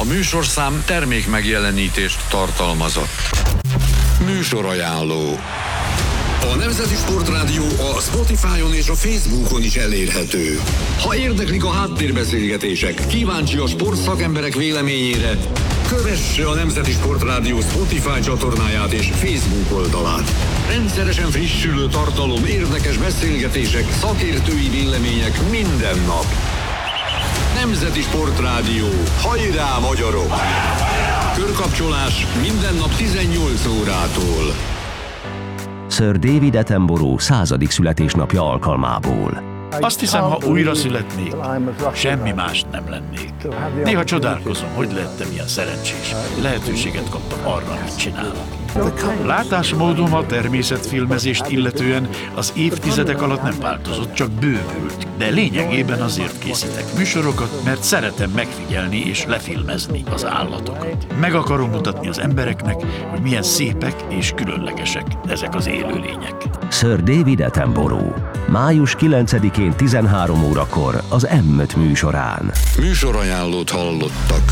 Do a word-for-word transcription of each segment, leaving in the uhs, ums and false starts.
műsorszám termék megjelenítést tartalmazott. Műsorajánló. A Nemzeti Sportrádió a Spotify-on és a Facebookon is elérhető. Ha érdeklik a háttérbeszélgetések, kíváncsi a sportszakemberek véleményére, kövesse a Nemzeti Sportrádió Spotify csatornáját és Facebook oldalát. Rendszeresen frissülő tartalom, érdekes beszélgetések, szakértői vélemények minden nap. Nemzeti Sportrádió. Hajrá, magyarok! Körkapcsolás minden nap tizennyolc órától. Sir David Attenborough századik születésnapja alkalmából. Azt hiszem, ha újra születnék, semmi mást nem lennék. Néha csodálkozom, hogy lettem ilyen szerencsés. Lehetőséget kaptam arra, amit csinálok. Látásmódom a természetfilmezést illetően az évtizedek alatt nem változott, csak bővült. De lényegében azért készítek műsorokat, mert szeretem megfigyelni és lefilmezni az állatokat. Meg akarom mutatni az embereknek, hogy milyen szépek és különlegesek ezek az élőlények. Sir David Attenborough. május kilencedikén tizenhárom órakor az M öt műsorán. Műsorajánlót hallottak.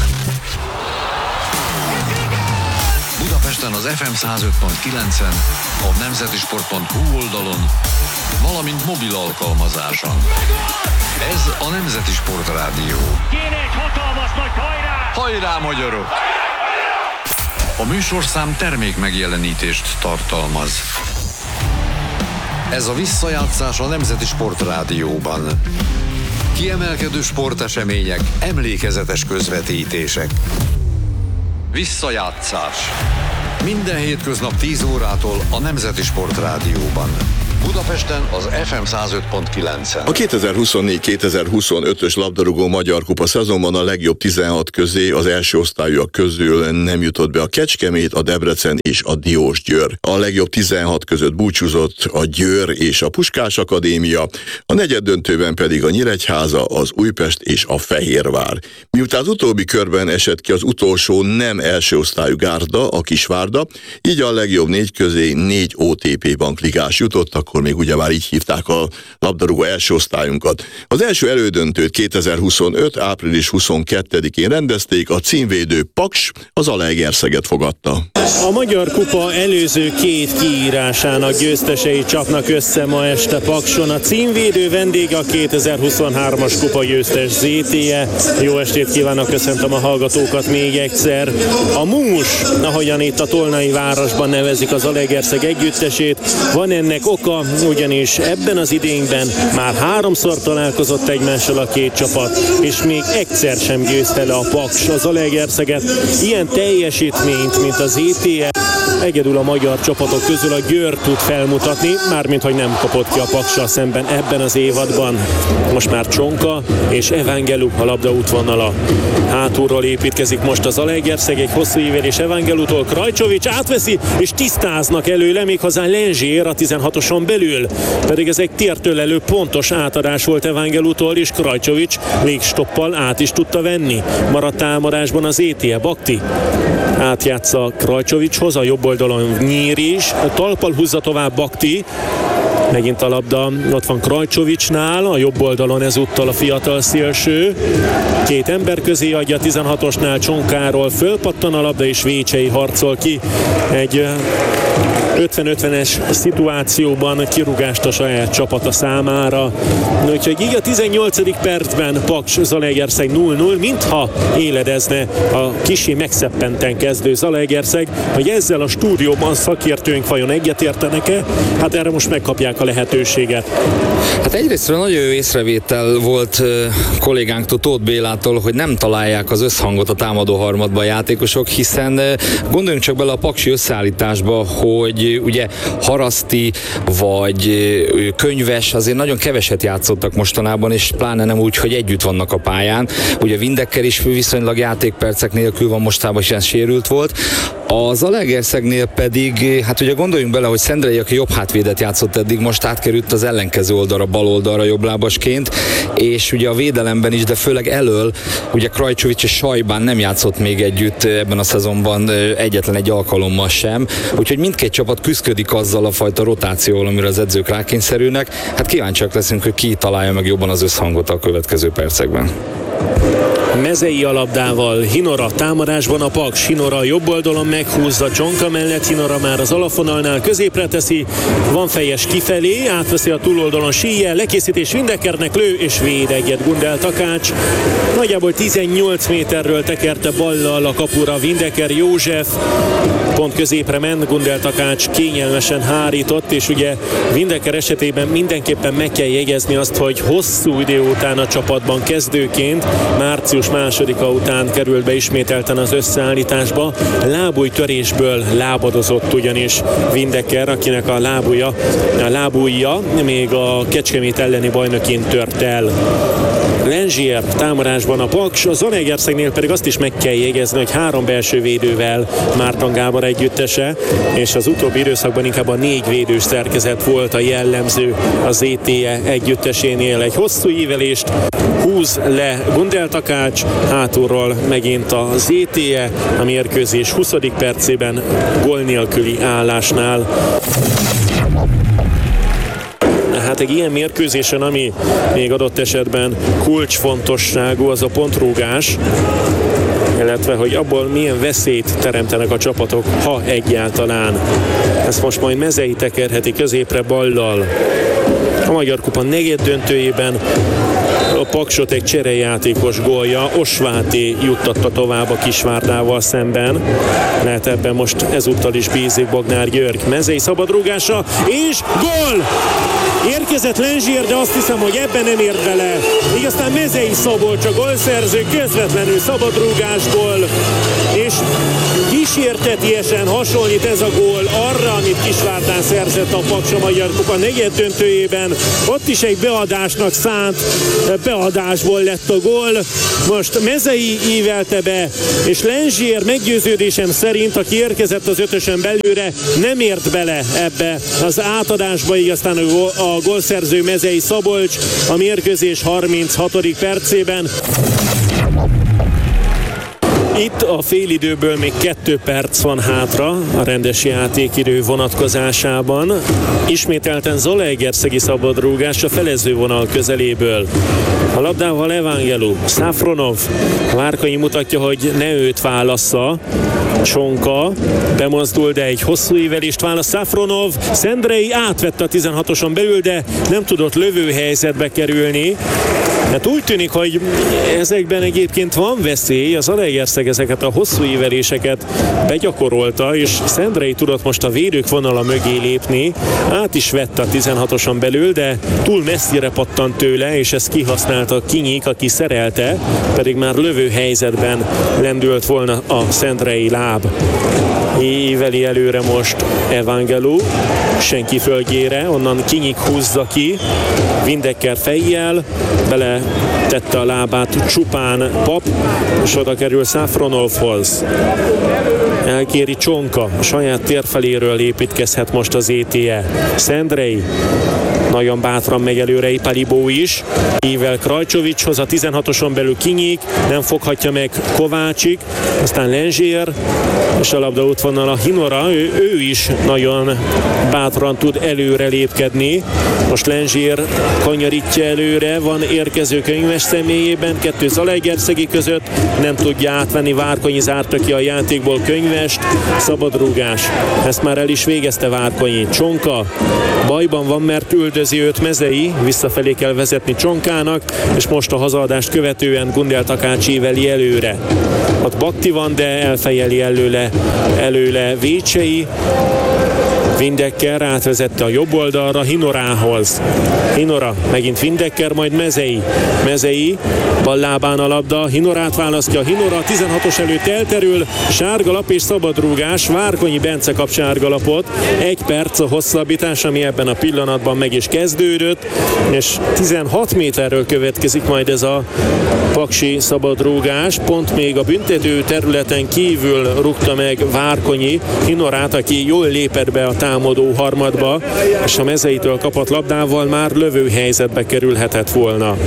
Budapesten az ef em száz öt pont kilencen, a nemzetisport pont hu oldalon, valamint mobil alkalmazáson. Ez a Nemzeti Sportrádió. Kéne egy hatalmas nagy hajrá! Hajrá, magyarok! A műsorszám termék megjelenítést tartalmaz. Ez a visszajátszás a Nemzeti Sportrádióban. Kiemelkedő sportesemények, emlékezetes közvetítések. Visszajátszás. Minden hétköznap tíz órától a Nemzeti Sportrádióban. Budapesten az ef em száz öt pont kilencen. A kétezer-huszonnégy kétezer-huszonötös labdarúgó Magyar Kupa szezonban a legjobb tizenhat közé az első osztályúak közül nem jutott be a Kecskemét, a Debrecen és a Diósgyőr. A legjobb tizenhat között búcsúzott a Győr és a Puskás Akadémia, a negyeddöntőben pedig a Nyíregyháza, az Újpest és a Fehérvár. Miután az utóbbi körben esett ki az utolsó nem első osztályú Gárda, a Kisvárda, így a legjobb négy közé négy o té pé bankligás jutott, akkor még ugyebár így hívták a labdarúgó első osztályunkat. Az első elődöntőt kétezer-huszonöt április huszonkettedikén rendezték, a címvédő Paks az Zalaegerszeget fogadta. A Magyar Kupa előző két kiírásának győztesei csapnak össze ma este Pakson. A címvédő vendége a kétezer-huszonhármas kupa győztes zé té e. Jó estét kívánok, köszöntöm a hallgatókat még egyszer. A Múmus, ahogyan itt a Tolnai városban nevezik az Zalaegerszeg együttesét, van ennek oka, ugyanis ebben az idényben már háromszor találkozott egymással a két csapat, és még egyszer sem győzte le a Paks az Zalaegerszeget. Ilyen teljesítményt, mint az zé té e, egyedül a magyar csapatok közül a Győr tud felmutatni, mármint hogy nem kapott ki a Paksal szemben ebben az évadban. Most már Csonka és Evangelu a labda útvonala. Hátulról építkezik most az Zalaegerszeg, egy hosszú ívelés Evangelutól, Krajcsovics átveszi, és tisztáznak előle, méghozzá Lenzsér a tizenhatoson belül. Pedig ez egy tértől pontos átadás volt Evangelutól, és Krajcsovics végstoppal át is tudta venni. Maradt támadásban az zé té e, Bakti átjátsza Krajcsovicshoz, a jobb oldalon Nyír is, a talpal húzza tovább Bakti, megint a labda ott van Krajcsovicsnál, a jobb oldalon ezúttal a fiatal szélső. Két ember közé adja, tizenhatosnál Csonkáról fölpattan a labda, és Vécsei harcol ki egy ötven-ötvenes szituációban kirúgást a saját csapata számára. Úgyhogy így a tizennyolcadik percben Paks Zalaegerszeg nulla nulla, mintha éledezne a kissé megszeppenten kezdő Zalaegerszeg, hogy ezzel a stúdióban szakértőink vajon egyetértenek-e? Hát erre most megkapják a lehetőséget. Hát egyrésztről nagyon jó észrevétel volt kollégánktól, Tóth Bélától, hogy nem találják az összhangot a támadó harmadban a játékosok, hiszen gondoljunk csak bele a paksi összeállításba, hogy ugye Haraszti vagy Könyves azért nagyon keveset játszottak mostanában, és pláne nem úgy, hogy együtt vannak a pályán. Ugye Windecker is viszonylag játékpercek nélkül van mostában, és ez sérült volt. A Zalaegerszegnél pedig, hát ugye gondoljunk bele, hogy Szendrei, aki jobb hátvédet játszott eddig, most átkerült az ellenkező oldalra, bal oldalra jobblábasként, és ugye a védelemben is, de főleg elől, ugye Krajcsovics és Sajbán nem játszott még együtt ebben a szezonban egyetlen egy alkalommal sem, úgyhogy mindkét csapat küszködik azzal a fajta rotációval, amire az edzők rákényszerülnek. Hát kíváncsiak leszünk, hogy ki találja meg jobban az összhangot a következő percekben. Mezei a labdával, Hinora támadásban a Paks, Hinora jobb oldalon meghúzza Csonka mellett, Hinora már az alapvonalnál középre teszi, van fejes kifelé, átveszi a túloldalon Síje, lekészítés Windekernek, lő és véd egyet Gundel Takács. Nagyjából tizennyolc méterről tekerte ballal a kapura Windeker József, pont középre ment, Gundel Takács kényelmesen hárított, és ugye Windeker esetében mindenképpen meg kell jegyezni azt, hogy hosszú idő után a csapatban kezdőként, március másodika után került be ismételten az összeállításba. Lábújtörésből lábadozott ugyanis Windeker, akinek a lábúja, a lábújja még a Kecskemét elleni bajnokin tört el. Lengier támadásban a Paks, a Zalaegerszegnél pedig azt is meg kell jegyezni, hogy három belső védővel Márton Gábor együttese, és az utóbbi időszakban inkább a négy védős szerkezet volt a jellemző a zé té e együttesénél. Egy hosszú ívelést húz le Gundel Takács, hátulról megint a zé té e a mérkőzés huszadik percében gól nélküli állásnál. Hát egy ilyen mérkőzésen, ami még adott esetben kulcsfontosságú, az a pontrúgás, illetve hogy abból milyen veszélyt teremtenek a csapatok, ha egyáltalán. Ezt most majd Mezei tekerheti középre ballal. A Magyar Kupa negyed döntőjében a Paksot egy cserejátékos gólja Osváté juttatta tovább a Kisvárdával szemben. Lehet ebben most ezúttal is bízik Bognár György. Mezei szabadrúgása és gól! Érkezett Lengier, de azt hiszem, hogy ebben nem ért bele. Így aztán Mezei Szabolcs a gólszerző közvetlenül szabadrúgásból, és kísértetiesen hasonlít ez a gól arra, amit Kisvárdán szerzett a Paks a Magyar Kupa negyed döntőjében. Ott is egy beadásnak szánt beadásból lett a gól. Most Mezei ívelte be, és Lengier meggyőződésem szerint, aki érkezett az ötösen belőle, nem ért bele ebbe az átadásba, így aztán a a gólszerző Mezei Szabolcs a mérkőzés harminchatodik percében. Itt a félidőből még kettő perc van hátra a rendes játékidő vonatkozásában. Ismételten Zalaegerszegi szabadrúgás a felező vonal közeléből. A labdával Evangelu, Safronov, Várkonyi mutatja, hogy ne őt válassza. Csonka bemozdul, de egy hosszú ívelést választ Safronov. Szendrei átvette a tizenhatoson belül, de nem tudott lövőhelyzetbe kerülni. Hát úgy tűnik, hogy ezekben egyébként van veszély. Az Zalaegerszeg ezeket a hosszú íveléseket begyakorolta, és Szendrei tudott most a védők vonala mögé lépni. Át is vette a tizenhatoson belül, de túl messzire pattant tőle, és ezt kihasználta Kinyik, aki szerelte, pedig már lövő helyzetben lendült volna a Szendrei láb. Éveli előre most Evangelu, senki földjére, onnan Kinyik húzza ki, Windeker fejjel, bele tette a lábát csupán Pap, és oda kerül Safronovhoz. Elkéri Csonka, a saját térfeléről építkezhet most az zé té e. Szendrei nagyon bátran megy előre, Ipalibó is. Ível Krajcsovicshoz, a tizenhatoson belül Kinyik, nem foghatja meg Kovácsik, aztán Lengier, és a labda útvonal a Hinora, ő, ő is nagyon bátran tud előre lépkedni. Most Lengier kanyarítja előre, van érkező Könyves személyében, kettő Zalaegerszegi között, nem tudja átvenni, Várkonyi zárta ki a játékból Könyvest, szabadrúgás. Ezt már el is végezte Várkonyi. Csonka bajban van, mert üldözi őt Mezei, visszafelé kell vezetni Csonkának, és most a hazaadást követően Gundel Takács íveli előre. Ott Bakti van, de elfejeli előle, előle Vécsei. Windeker átvezette a jobb oldalra Hinorához. Hinora, megint Windeker, majd Mezei. Mezei, bal lábán a labda, Hinorát választja, Hinora tizenhatos előtt elterül, sárgalap és szabadrúgás, Várkonyi Bence kap sárgalapot, egy perc a hosszabbítás, ami ebben a pillanatban meg is kezdődött, és tizenhat méterről következik majd ez a paksi szabadrúgás, pont még a büntető területen kívül rúgta meg Várkonyi Hinorát, aki jól lépett be a támadó harmadba, és a Mezeitől kapott labdával már lövő helyzetbe kerülhetett volna.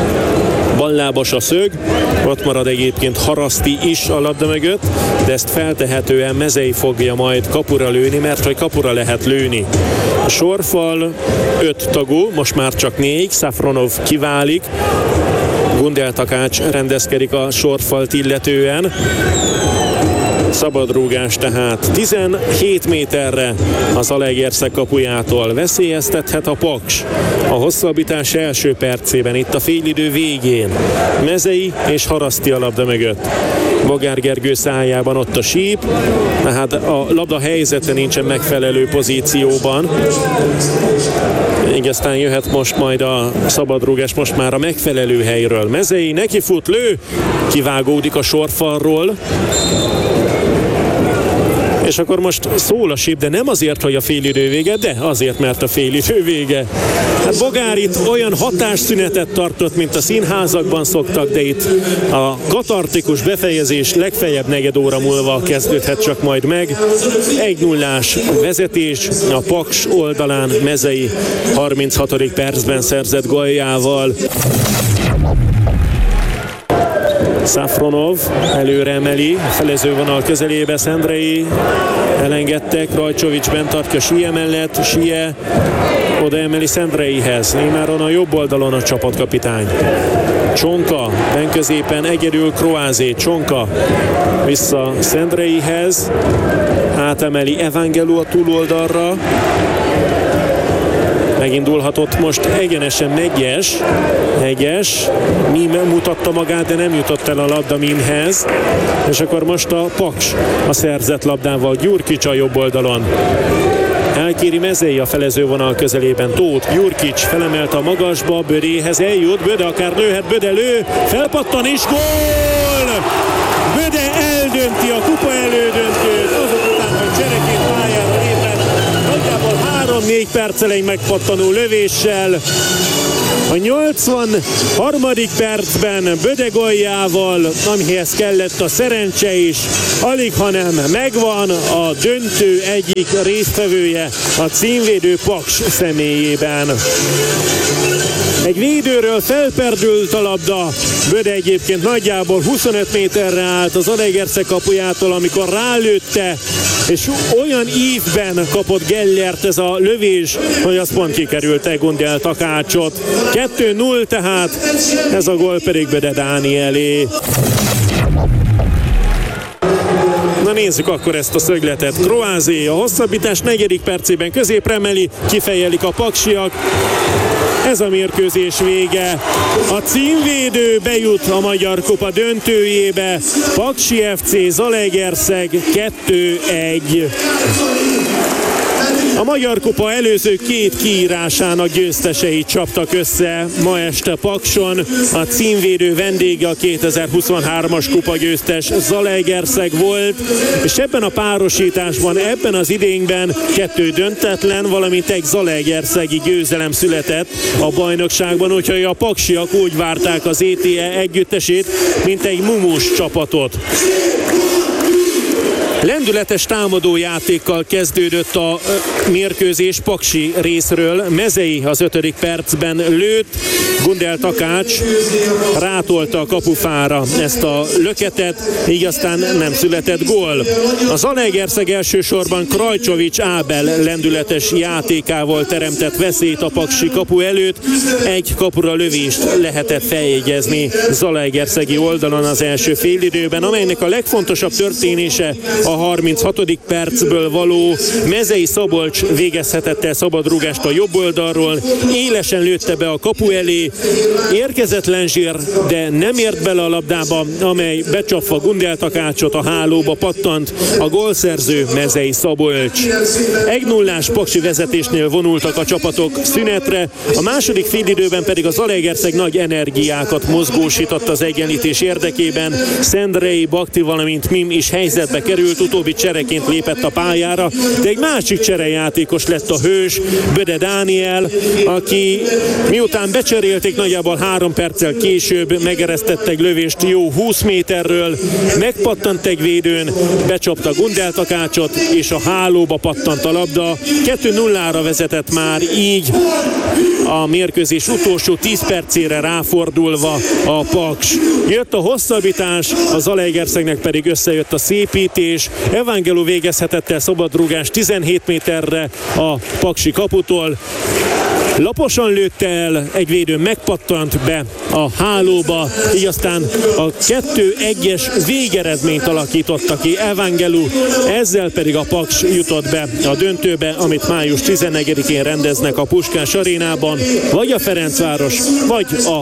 Ballábas a szög, ott marad egyébként Haraszti is a labda mögött, de ezt feltehetően Mezei fogja majd kapura lőni, mert hogy kapura lehet lőni. A sorfal öt tagú, most már csak négy, Safronov kiválik, Gundel Takács rendezkedik a sorfalt illetően. Szabadrúgás tehát tizenhét méterre az Zalaegerszeg kapujától. Veszélyeztethet a Paks a hosszabbítás első percében, itt a félidő végén. Mezei és Haraszti a labda mögött. Bogár Gergő szájában ott a síp, tehát a labda helyzete nincsen megfelelő pozícióban. Így aztán jöhet most majd a szabadrúgás, most már a megfelelő helyről. Mezei neki fut, lő, kivágódik a sorfalról. És akkor most szól a síp, de nem azért, hogy a félidő vége, de azért, mert a félidő vége. Hát Bogár itt olyan hatásszünetet tartott, mint a színházakban szoktak, de itt a katartikus befejezés legfeljebb negyed óra múlva kezdődhet csak majd meg. egy nullás vezetés a Paks oldalán Mezei harminchatodik percben szerzett góljával. Safronov előre emeli, a felező vonal közelébe Szendrei elengedtek, Rajcsovics bent tartja Sie mellett, Sie oda emeli Szendreihez, imáron a jobb oldalon a csapatkapitány. Csonka, ben középen egyedül Kroázé, Csonka vissza Szendreihez, átemeli Evangelu a túloldalra, megindulhatott most egyenesen Megyes, Megyes, Mim mutatta magát, de nem jutott el a labda Mimhez, és akkor most a Paks a szerzett labdával, Gyurkics a jobb oldalon. Elkéri Mezei a felezővonal közelében, Tóth, Gyurkics felemelte a magasba, Bödéhez eljut, Böde akár lőhet, Böde lő, felpattan és gól! Böde eldönti a kupa elődöntőt, azok után, hogy csereként pályára lépett, nagyjából három-négy perccel egy megpattanó lövéssel. A nyolcvanharmadik percben Böde góljával, amihez kellett a szerencse is, alig hanem megvan a döntő egyik résztvevője a címvédő Paks személyében. Egy védőről felperdült a labda, Böde egyébként nagyjából huszonöt méterre állt az Zalaegerszeg kapujától, amikor rálőtte, és olyan ívben kapott Gellert ez a lövés, hogy az pont kikerült Gundel Takácsot. kettő null tehát, ez a gól pedig Böde Dánielé. Na nézzük akkor ezt a szögletet. Kroázé a hosszabbítás negyedik percében középre emeli, kifejelik a paksiak. Ez a mérkőzés vége. A címvédő bejut a Magyar Kupa döntőjébe. Paksi ef cé Zalaegerszeg kettő egy. A Magyar Kupa előző két kiírásának győztesei csaptak össze ma este Pakson. A címvédő vendége a kétezer-huszonhármas kupa győztes Zalaegerszeg volt, és ebben a párosításban, ebben az idényben kettő döntetlen, valamint egy zalaegerszegi győzelem született a bajnokságban, úgyhogy a paksiak úgy várták az é té é együttesét, mint egy mumus csapatot. Lendületes támadójátékkal kezdődött a mérkőzés Paksi részről. Mezei az ötödik percben lőtt, Gundel Takács rátolta a kapufára ezt a löketet, így aztán nem született gól. A Zalaegerszeg elsősorban Krajcsovics Ábel lendületes játékával teremtett veszélyt a paksi kapu előtt. Egy kapura lövést lehetett feljegyezni Zalaegerszegi oldalon az első félidőben, amelynek a legfontosabb történése a harminchatodik percből való. Mezei Szabolcs végezhetett el szabadrúgást a jobb oldalról, élesen lőtte be a kapu elé, érkezett Lenzsér, de nem ért bele a labdába, amely becsapva Gundel Takácsot a hálóba pattant, a gólszerző Mezei Szabolcs. egy nullás paksi vezetésnél vonultak a csapatok szünetre, a második félidőben pedig a Zalaegerszeg nagy energiákat mozgósított az egyenlítés érdekében. Szendrei, Bakti, valamint Mim is helyzetbe került, utóbbi csereként lépett a pályára, de egy másik cserejátékos lett a hős, Böde Dániel, aki miután becserélték, nagyjából három perccel később megeresztett egy lövést jó húsz méterről, megpattant egy védőn, becsapta Gundel Takácsot, és a hálóba pattant a labda. kettő nullára vezetett már így a mérkőzés utolsó tíz percére ráfordulva a Paks. Jött a hosszabbítás, a Zalaegerszegnek pedig összejött a szépítés. Evangelu végezhetett el szabadrúgás tizenhét méterre a paksi kaputól. Laposan lőtte el, egy védő megpattant be a hálóba, így aztán a kettő egyes végeredményt alakította ki Evangelu, ezzel pedig a Paks jutott be a döntőbe, amit május tizennegyedikén rendeznek a Puskás arénában, vagy a Ferencváros, vagy a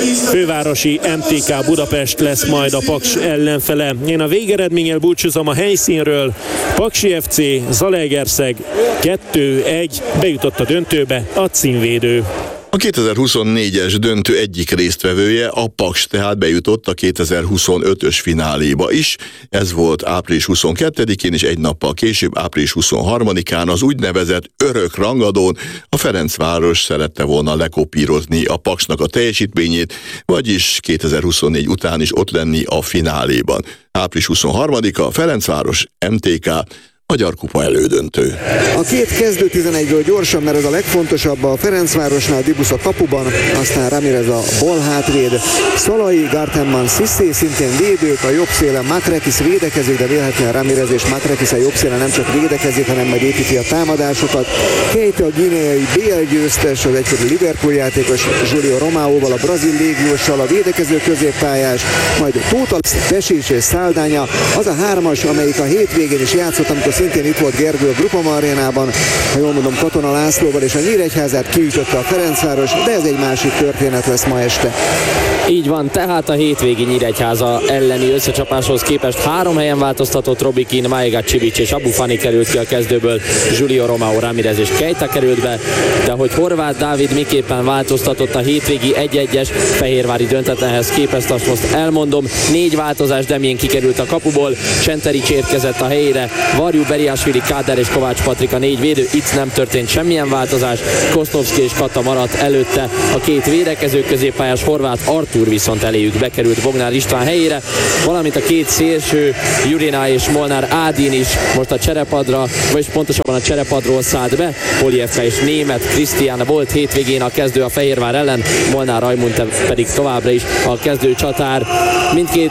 fővárosi em té ká Budapest lesz majd a Paks ellenfele. Én a végeredménnyel búcsúzom a helyszínről. Paksi ef cé, Zalaegerszeg kettő egy, bejutott a döntőbe a címvédő. A kétezer-huszonnégyes döntő egyik résztvevője, a Paks tehát bejutott a kétezer-huszonötös fináléba is. Ez volt április huszonkettedikén, és egy nappal később, április huszonharmadikán az úgynevezett örök rangadón a Ferencváros szerette volna lekopírozni a Paksnak a teljesítményét, vagyis kétezer-huszonnégy után is ott lenni a fináléban. április huszonharmadika a Ferencváros em té ká Magyar Kupa elődöntő. A két kezdő tizenegyről gyorsan, mert ez a legfontosabb, a Ferencvárosnál Dibusz a kapuban, aztán Ramirez a bal hátvéd, Szalai, Gartenman, Cissé szintén védők, a jobb szélen Makrekis védekezik, de véletlenül Ramirez és Makrekis a jobb szélen nem csak védekezik, hanem meg építi a támadásokat. Keita a guineai bé el győztes, az egykori Liverpool játékos Julio Romáóval, a brazil légióssal, a védekező középpályás, majd Tóta, Pesics és Száldánya, az a hármas, amelyik a hétvégén is játszott, amikor szintén itt volt Gergő a Grupama arénában, ha jól mondom, Katona Lászlóval, és a Nyíregyházát kiütötte a Ferencváros, de ez egy másik történet lesz ma este. Így van, tehát a hétvégi Nyíregyháza elleni összecsapáshoz képest három helyen változtatott Robikin, Maega Csibics és Abu Fani került ki a kezdőből, Julio Romao, Ramirez és Keita került be, de hogy Horváth Dávid miképpen változtatott a hétvégi egy-egyes fehérvári döntetlenhez képest, azt most elmondom, négy változás, Demjén kikerült a kapuból, Csenterics érkezett a helyére, Varjú, Beriásvili, Káder és Kovács Patrik a négy védő, itt nem történt semmilyen változás, Kosztovszki és Kata maradt előtte, a két védekező középpályás Horváth Artúr viszont eléjük bekerült Bognár István helyére, valamint a két szélső, Jurina és Molnár Ádin is most a cserepadra, vagyis pontosabban a cserepadról szállt be, Poljevka és Német Krisztián volt hétvégén a kezdő a Fehérvár ellen, Molnár Rajmund pedig továbbra is a kezdő csatár. Mindkét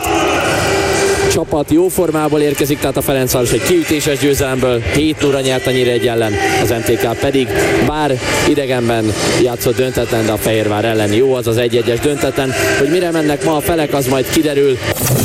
csapat jó formából érkezik, tehát a Ferencváros egy kiütéses győzelemből hét nulla nyert a Nyíregy ellen, az em té ká pedig bár idegenben játszott döntetlen, de a Fehérvár ellen jó az az egy-egyes döntetlen, hogy mire mennek ma a felek, az majd kiderül.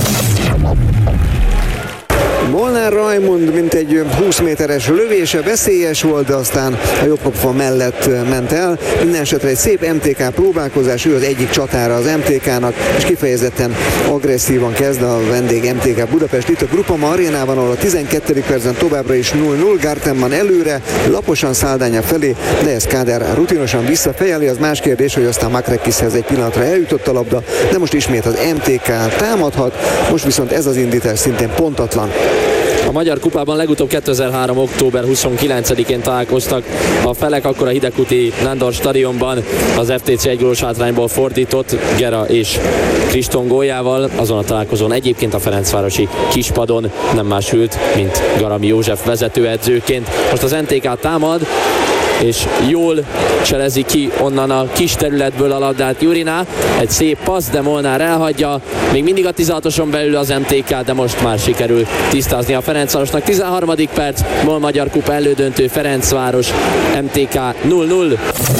Molnár Rajmund mint egy húsz méteres lövése veszélyes volt, de aztán a jobb kapufa mellett ment el. Minden esetre egy szép em té ká próbálkozás, ő az egyik csatára az em té kának, és kifejezetten agresszívan kezd a vendég em té ká Budapest. Itt a Grupama arénában, ahol a tizenkettedik percen továbbra is nulla nulla, Gartenman előre, laposan Száldánya felé, de ez Káder rutinosan visszafejeli. Az más kérdés, hogy aztán Makrekishez egy pillanatra eljutott a labda, de most ismét az em té ká támadhat, most viszont ez az indítás szintén pontatlan. A Magyar Kupában legutóbb kétezer-három. október huszonkilencedikén találkoztak a felek, akkor a Hidegkuti Nándor stadionban az ef té cé egy gólos hátrányból fordított Gera és Kriston góljával. Azon a találkozón egyébként a ferencvárosi kispadon nem más ült, mint Garami József vezetőedzőként. Most az en té ká támad, és jól cselezi ki onnan a kis területből a labdát Jurina. Egy szép passz, de Molnár elhagyja. Még mindig a tizenhatoson belül az em té ká, de most már sikerül tisztázni a Ferencvárosnak. tizenharmadik perc, MOL Magyar Kupa elődöntő, Ferencváros em té ká nulla nulla.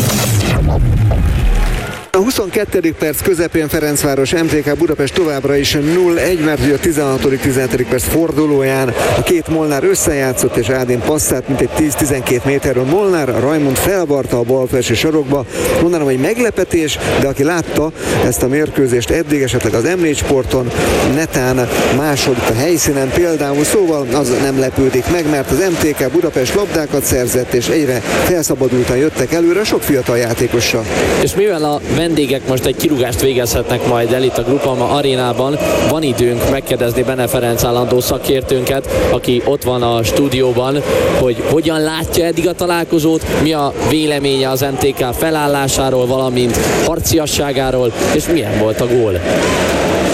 A huszonkettedik perc közepén Ferencváros em té ká Budapest továbbra is nulla egy, mert ugye a tizenhatodik tizenhetedik perc fordulóján a két Molnár összejátszott, és Ádin passzát mint egy tíz-tizenkét méterről Molnár, Rajmund felvarta a balfelső sarokba. Mondanom, hogy meglepetés, de aki látta ezt a mérkőzést eddig, esetleg az em négy Sporton, netán második a helyszínen például, szóval az nem lepődik meg, mert az em té ká Budapest labdákat szerzett, és egyre felszabadultan jöttek előre sok fiatal játékossal. És mivel a vendégek most egy kirúgást végezhetnek majd el itt a Grupama arénában, van időnk megkérdezni Bene Ferenc állandó szakértőnket, aki ott van a stúdióban, hogy hogyan látja eddig a találkozót, mi a véleménye az em té ká felállásáról, valamint harciasságáról, és milyen volt a gól.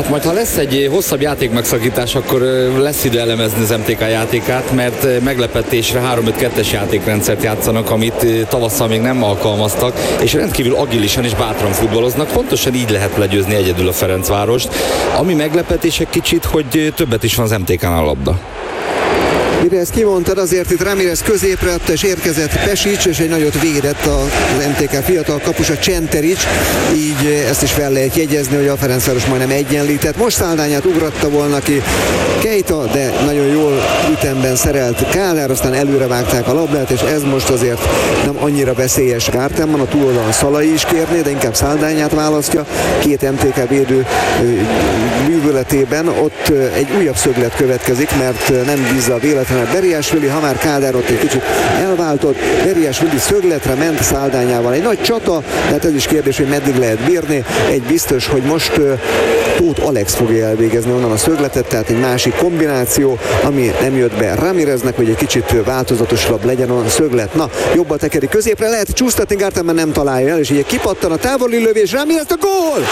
Hát majd, ha lesz egy hosszabb játékmegszakítás, akkor lesz idő elemezni az em té ká játékát, mert meglepetésre három öt kettes játékrendszert játszanak, amit tavasszal még nem alkalmaztak, és rendkívül agilisan és bátran futballoznak. Pontosan így lehet legyőzni egyedül a Ferencvárost. Ami meglepetés egy kicsit, hogy többet is van az em té kán a labda. Mire ezt kimondtad, azért itt Ramirez középre adta, és érkezett Pesic, és egy nagyot védett az em té ká fiatal kapusa Csenterics, így ezt is fel lehet jegyezni, hogy a Ferencváros majdnem egyenlített. Most Száldányát ugratta volna ki Keita, de nagyon jól ütemben szerelt Kádár, aztán előre vágták a labdát, és ez most azért nem annyira veszélyes. Gártemman a túloldalon Szalai is kérné, de inkább Száldányát választja. Két em té ká védő műveletében ott egy újabb szöglet következik, mert nem bízza a véletlen Beriásvili, ha már Kádár ott egy kicsit elváltott, Beriásvili szögletre ment Száldányával. Egy nagy csata, de hát ez is kérdés, hogy meddig lehet bírni. Egy biztos, hogy most uh, Tóth Alex fogja elvégezni onnan a szögletet, tehát egy másik kombináció, ami nem jött be Ramireznek, hogy egy kicsit változatosabb legyen a szöglet. Na, jobban tekeri középre, lehet csúsztatni, Gártemman nem találja el, és így kipattan a távoli lövés, Ramirez a gól!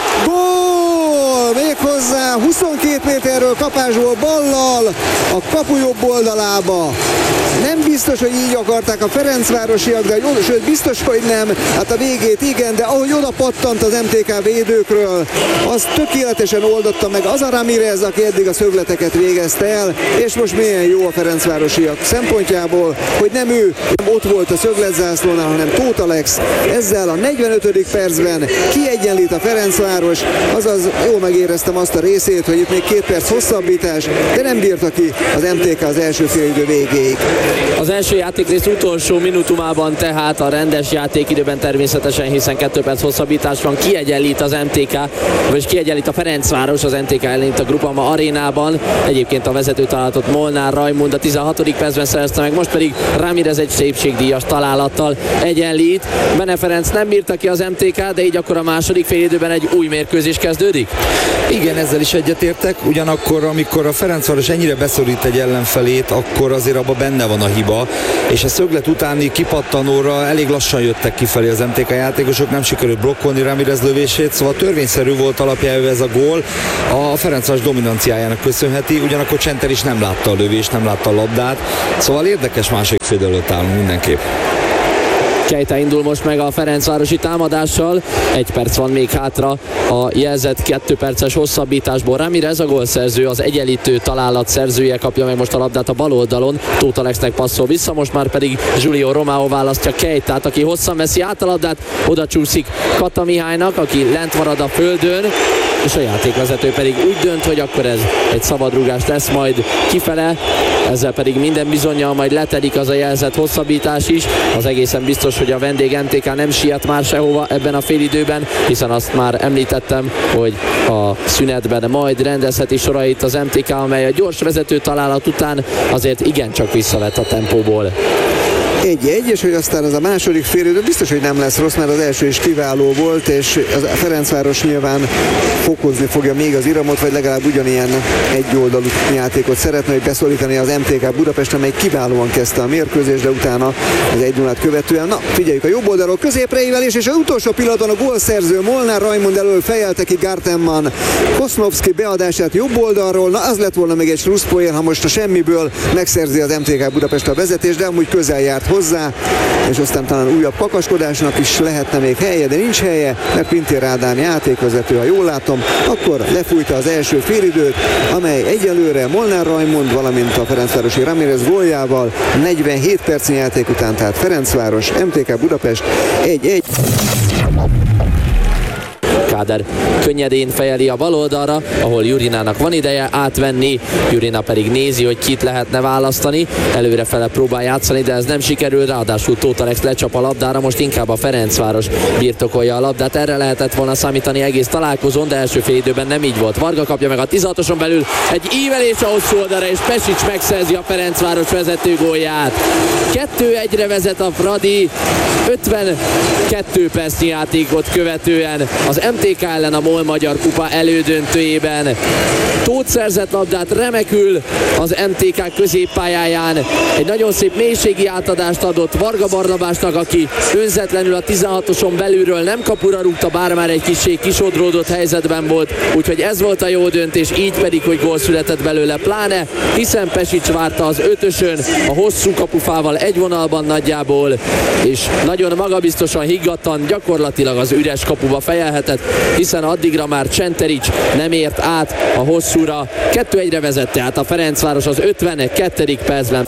Gól! Méghozzá huszonkét méterről kapásból ballal a kapu jobb oldalába. Nem biztos, hogy így akarták a ferencvárosiak, de sőt biztos, hogy nem. Hát a végét igen, de ahogy oda pattant az em té ká védőkről, az tökéletesen oldotta meg az a Ramirez, aki eddig a szögleteket végezte el, és most milyen jó a ferencvárosiak szempontjából, hogy nem ő nem ott volt a szögletzászlónál, hanem Tóth Alex. Ezzel a negyvenötödik percben kiegyenlít a Ferencváros, azaz jól megéreztem azt a részét, hogy itt még két perc hosszabbítás, de nem bírta ki az em té ká az első félidő végéig. Az első játékrész utolsó minutumában, tehát a rendes játékidőben természetesen, hiszen kettő perc hosszabbítás van, kiegyenlít az em té ká, vagy kiegyenlít a Ferencváros az em té ká ellen itt a Groupama arénában. Egyébként a vezető találatot Molnár Rajmund a tizenhatodik percben szerezte meg, most pedig Ramirez egy szépségdíjas találattal egyenlít. Bene Ferenc nem bírta ki az em té ká, de így akkor a második félidőben egy új mérkőzés kezdődik? Igen, ezzel is egyetértek, ugyanakkor amikor a Ferencváros ennyire beszorít egy ellenfelét, akkor azért abban benne van a hiba, és a szöglet utáni kipattanóra elég lassan jöttek kifelé az em té ká játékosok, nem sikerült blokkolni Ramirez lövését, szóval törvényszerű volt alapjául ez a gól, a Ferencváros dominanciájának köszönheti, ugyanakkor Csenter is nem látta a lövést, nem látta a labdát, szóval érdekes második fél előtt állunk mindenképp. Keita indul most meg a ferencvárosi támadással, egy perc van még hátra a jelzett kettő perces hosszabbításból. Ramirez a gólszerző, az egyenlítő találat szerzője, kapja meg most a labdát a bal oldalon, Tóth Alexnek passzol vissza, most már pedig Julio Romao választja Keitát, aki hosszan veszi át a labdát, oda csúszik Kata Mihálynak, aki lent marad a földön, és a játékvezető pedig úgy dönt, hogy akkor ez egy szabadrúgás lesz majd kifele, ezzel pedig minden bizonnyal majd letelik az a jelzett hosszabbítás is. Az egészen biztos, hogy a vendég em té ká nem siet már sehova ebben a félidőben, hiszen azt már említettem, hogy a szünetben majd rendezheti sorait az em té ká, amely a gyors vezető találat után azért igencsak visszavett a tempóból. egy-egy, és hogy aztán az a második félidő biztos, hogy nem lesz rossz, mert az első is kiváló volt, és a Ferencváros nyilván fokozni fogja még az iramot, vagy legalább ugyanilyen egyoldalú játékot szeretne, hogy beszorítani az em té ká Budapest, amely kiválóan kezdte a mérkőzést, de utána az egy nullát követően. Na, figyeljük a jobb oldalról középre ívelés, és az utolsó pillanatban a gólszerző Molnár Rajmund elől fejelte ki Gártemman Kosznovszki beadását jobb oldalról. Na, az lett volna még egy slusszpoén, ha most a semmiből megszerzi az em té ká Budapest a vezetést, de amúgy közel járt hozzá, és aztán talán újabb kakaskodásnak is lehetne még helye, de nincs helye, mert Pintér Ádám játékvezető, ha jól látom, akkor lefújta az első félidőt, amely egyelőre Molnár Rajmund, valamint a ferencvárosi Ramirez góljával negyvenhét percnyi játék után, tehát Ferencváros, em té ká Budapest egy-egy. Káder könnyedén fejeli a bal oldalra, ahol Jurinának van ideje átvenni, Jurina pedig nézi, hogy kit lehetne választani, előrefele próbál játszani, de ez nem sikerül, ráadásul Tóth Alex lecsap a labdára, most inkább a Ferencváros birtokolja a labdát, erre lehetett volna számítani egész találkozón, de első fél időben nem így volt. Varga kapja meg a tizenhatoson belül egy ívelés a hosszú oldalra, és Pesic megszerzi a Ferencváros vezető gólját. kettő egyre vezet a Fradi, ötvenkettő percnyi játékot követően az em té té ká ellen a MOL Magyar Kupa elődöntőjében. Tóth szerzett labdát remekül az em té ká középpályáján. Egy nagyon szép mélységi átadást adott Varga Barnabásnak, aki önzetlenül a tizenhatoson belülről nem kapura rúgta, bár már egy kissé kisodródott helyzetben volt, úgyhogy ez volt a jó döntés, így pedig, hogy gól született belőle, pláne hiszen Pesics várta az ötösön, a hosszú kapufával egy vonalban nagyjából, és nagyon magabiztosan, higgadtan, gyakorlatilag az üres kapuba fejelhetett, hiszen addigra már Csenterics nem ért át a hosszúra. kettő egyre vezette át a Ferencváros az ötvenkettedik percben.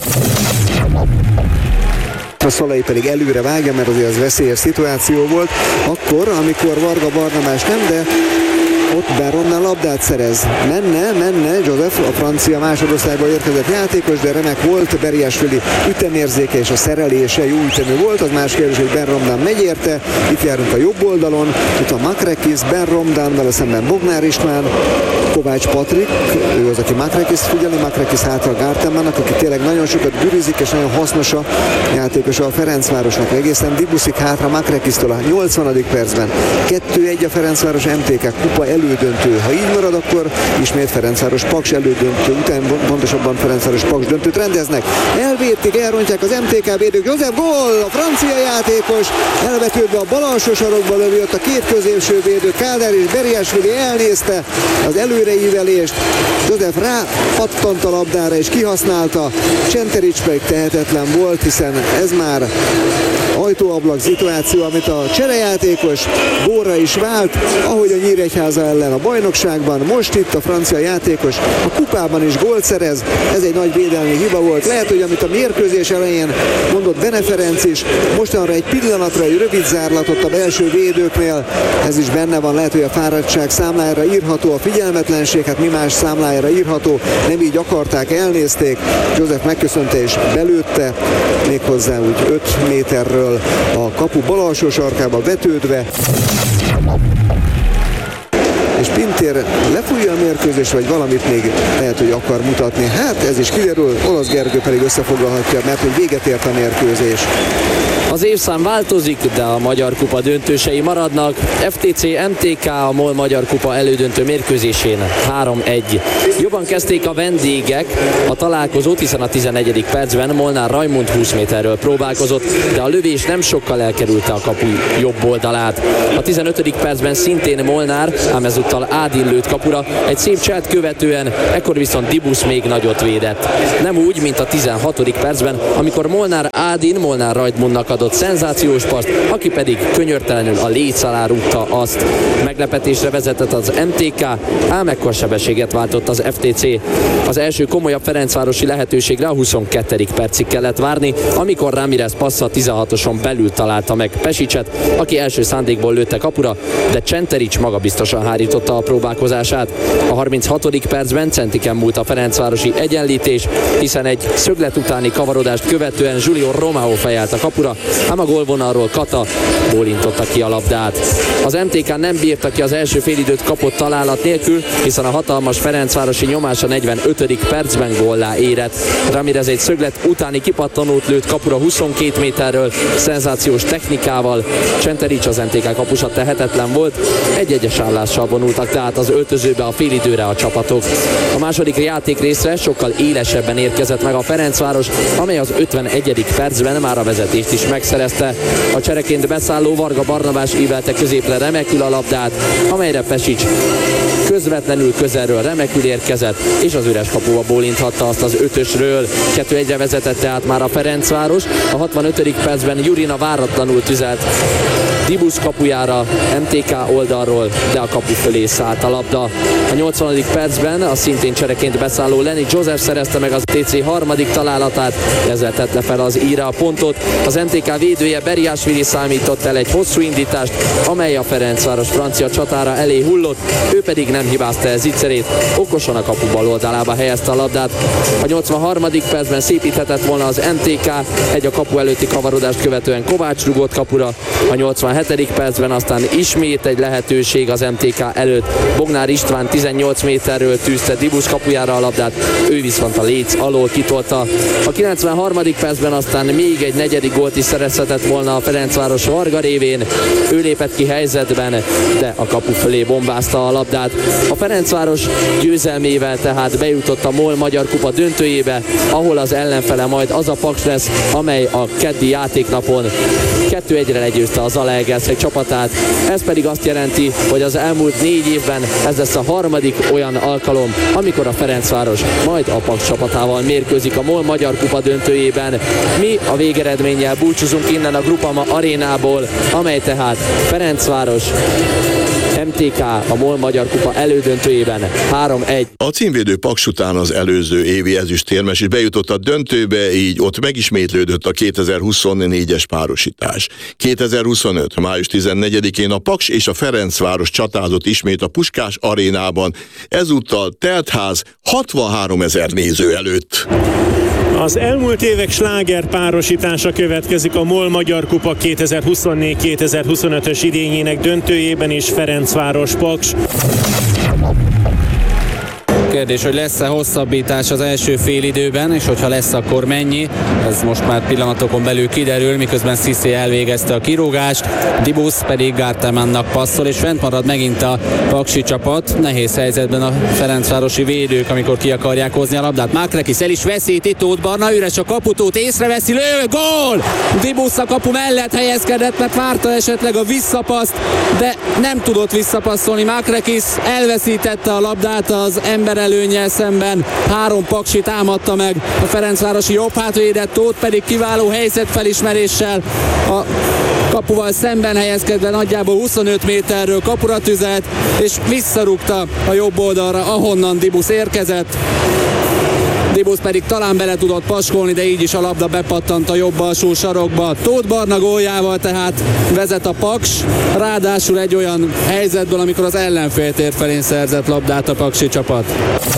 A Szalai pedig előre vágja, mert azért az veszélyes szituáció volt. Akkor, amikor Varga Barnabás nem, de ott Berromnál labdát szerez. Menne, menne, Joseph, a francia másodosztályból érkezett játékos, de remek volt, Beriásvili ütemérzéke és a szerelése jó ütemű volt, az más kérdés, hogy Berromnán megy érte. Itt járunk a jobb oldalon, itt a Makrekis, Berromnán, vele szemben Bognár István, Kovács Patrik, ő az, aki Makrekis figyeli, Makrekis hátra Gártemmannak, aki tényleg nagyon sokat gürizik, és nagyon hasznos a játékos a Ferencvárosnak. Egészen Dibuszik hátra Makrekisztől a nyolcvanadik percben. kettő egy a Ferencváros em té ká kupa elődöntő. Ha így marad, akkor ismét Ferencváros Paks elődöntő után, pontosabban Ferencváros Paks döntőt rendeznek. Elvétik, elrontják az em té ká védők. József gól! A francia játékos elvetődve a bal alsó sarokba lövi, ott a két középső védő, Kádár és Beriásvili elnézte az előreívelést. József rá pattant a labdára és kihasználta. Csenterics pedig tehetetlen volt, hiszen ez már ajtóablak szituáció, amit a cserejátékos gólra is vált, ahogy a Nyíregyháza ellen a bajnokságban, most itt a francia játékos a kupában is gólt szerez, ez egy nagy védelmi hiba volt. Lehet, hogy amit a mérkőzés elején mondott Bene Ferenc is, mostanra egy pillanatra egy rövid zárlatot a belső védőknél, ez is benne van, lehet, hogy a fáradtság számlájára írható, a figyelmetlenség, hát mi más számlájára írható, nem így akarták, elnézték, József megköszönte és belőtte, méghozzá úgy öt méterről a kapu bal alsó sarkába vetődve. És Pintér lefújja a mérkőzés, vagy valamit még lehet, hogy akar mutatni. Hát ez is kiderül, Olasz Gergő pedig összefoglalhatja, mert hogy véget ért a mérkőzés. Az évszám változik, de a Magyar Kupa döntősei maradnak. ef té cé em té ká a MOL Magyar Kupa elődöntő mérkőzésén három egy. Jobban kezdték a vendégek a találkozót, hiszen a tizennegyedik percben Molnár Rajmund húsz méterről próbálkozott, de a lövés nem sokkal elkerülte a kapu jobb oldalát. A tizenötödik percben szintén Molnár, ám ezúttal Ádin lőtt kapura, egy szép cselt követően, ekkor viszont Dibusz még nagyot védett. Nem úgy, mint a tizenhatodik percben, amikor Molnár Ádin Molnár Rajmundnak adott szenzációs paszt, aki pedig könyörtelenül a léc alá rúgta azt. Meglepetésre vezetett az em té ká, ám ekkor sebességet váltott az ef té cé. Az első komolyabb ferencvárosi lehetőségre a huszonkettedik percig kellett várni, amikor Ramirez passza tizenhatoson belül találta meg Pesicset, aki első szándékból lőtte kapura, de Csenterics magabiztosan hárította a próbálkozását. A harminchatodik percben centiken múlt a ferencvárosi egyenlítés, hiszen egy szöglet utáni kavarodást követően Julio Romao fejelt a kapura, ám a gólvonalról Kata bólintotta ki a labdát. Az em té ká nem bírta ki az első félidőt kapott találat nélkül, hiszen a hatalmas ferencvárosi nyomás a negyvenötödik percben góllá érett. Ramirez egy szöglet utáni kipattanót lőtt kapura huszonkét méterről, szenzációs technikával. Csenterics, az em té ká kapusa tehetetlen volt, egy-egyes állással vonultak tehát az öltözőbe a félidőre a csapatok. A második játékrészre sokkal élesebben érkezett meg a Ferencváros, amely az ötvenegyedik percben már a vezetést is megszerezte. A csereként beszálló Varga Barnabás ívelte középre remekül a labdát, amelyre Pesics közvetlenül közelről remekül érkezett, és az üres kapuba bólinthatta azt az ötösről. kettő egyre vezetett tehát már a Ferencváros. A hatvanötödik percben Jurina váratlanul tüzelt Dibusz kapujára em té ká oldalról, de a kapu fölé szállt a labda. A nyolcvanadik percben a szintén csereként beszálló Lenny Joseph szerezte meg az té cé harmadik találatát, ezzel tette fel az íre a pontot. Az em té ká védője Beriásvili számított el egy hosszú indítást, amely a Ferencváros francia csatára elé hullott, ő pedig nem hibázta el zicserét, okosan a kapu bal oldalába helyezte a labdát. A nyolcvanharmadik percben szépíthetett volna az em té ká, egy a kapu előtti kavarodást követően Kovács rugott kapura, a nyolcvanhármadik huszonhetedik percben, aztán ismét egy lehetőség az em té ká előtt. Bognár István tizennyolc méterről tűzte Dibusz kapujára a labdát, ő viszont a léc alól kitolta. A kilencvenharmadik percben aztán még egy negyedik gólt is szerezhetett volna a Ferencváros Varga révén. Ő lépett ki helyzetben, de a kapu fölé bombázta a labdát. A Ferencváros győzelmével tehát bejutott a MOL Magyar Kupa döntőjébe, ahol az ellenfele majd az a Paks lesz, amely a keddi játéknapon kettő egyre legyőzte az Zalaegerszeg csapatát. Ez pedig azt jelenti, hogy az elmúlt négy évben ez lesz a harmadik olyan alkalom, amikor a Ferencváros majd a Paks csapatával mérkőzik a MOL Magyar Kupa döntőjében. Mi a végeredménnyel búcsúzunk innen a Grupama arénából, amely tehát Ferencváros em té ká a MOL Magyar Kupa elődöntőjében három egy. A címvédő Paks után az előző évi ezüstérmes is bejutott a döntőbe, így ott megismétlődött a kétezer-huszonnégyes párosítás. kétezer-huszonöt. május tizennegyedikén a Paks és a Ferencváros csatázott ismét a Puskás arénában, ezúttal teltház hatvanhárom ezer néző előtt. Az elmúlt évek sláger párosítása következik a MOL Magyar Kupa kétezer-huszonnégy kétezer-huszonötös idényének döntőjében is, Ferencváros Paks. Kérdés, hogy lesz-e hosszabbítás az első félidőben, és hogyha lesz, akkor mennyi? Ez most már pillanatokon belül kiderül, miközben Cissé elvégezte a kirúgást, Dibusz pedig Gartemannnak passzol, és fent marad megint a paksi csapat. Nehéz helyzetben a ferencvárosi védők, amikor ki akarják hozni a labdát. Mákrekis el is veszíti, Tóth Barna, üres a kaputót, észreveszi, lő, gól! Dibusz a kapu mellett helyezkedett, mert várta esetleg a visszapaszt, de nem tudott visszapasszolni. Mákrekis elveszítette a labdát az ember előnnyel szemben, három paksi támadta meg a ferencvárosi jobb hátvédet, Tóth pedig kiváló helyzetfelismeréssel a kapuval szemben helyezkedve nagyjából huszonöt méterről kapura tüzelt, és visszarúgta a jobb oldalra, ahonnan Dibusz érkezett. Dibusz pedig talán bele tudott paskolni, de így is a labda bepattant a jobb alsó sarokba. Tóth Barna góljával tehát vezet a Paks, ráadásul egy olyan helyzetből, amikor az ellenfél tér felén szerzett labdát a paksi csapat.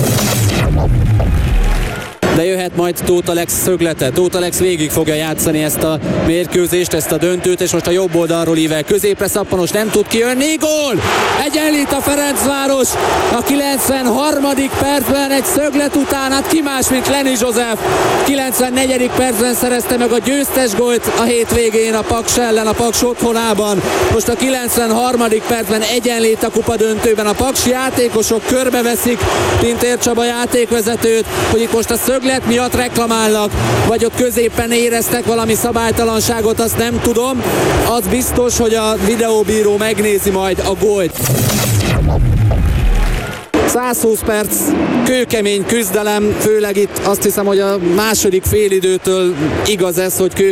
De jöhet majd Tóth Alex szöglete. Tóth Alex végig fogja játszani ezt a mérkőzést, ezt a döntőt, és most a jobb oldalról ível középre, Szappanos nem tud kijönni, gól! Egyenlít a Ferencváros a kilencvenharmadik percben egy szöglet után, hát ki más, mint Lenny Joseph. kilencvennegyedik percben szerezte meg a győztes gólt a hétvégén a Paks ellen, a Paks otthonában. Most a kilencvenharmadik percben egyenlít a kupa döntőben. A paksi játékosok körbeveszik Pintér Csaba játékvezetőt, hogy itt most a szöglet miatt reklamálnak, vagy ott középen éreztek valami szabálytalanságot, azt nem tudom. Az biztos, hogy a videóbíró megnézi majd a gólt. százhúsz perc kőkemény küzdelem, főleg itt azt hiszem, hogy a második félidőtől igaz ez, hogy kőkemény